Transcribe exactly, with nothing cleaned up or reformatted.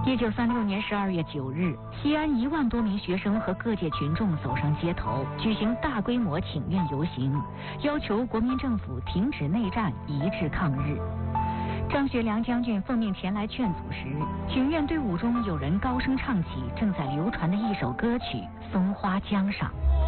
一九三六年十二月九日，西安一万多名学生和各界群众走上街头，举行大规模请愿游行，要求国民政府停止内战，一致抗日。张学良将军奉命前来劝阻时，请愿队伍中有人高声唱起正在流传的一首歌曲《松花江上》。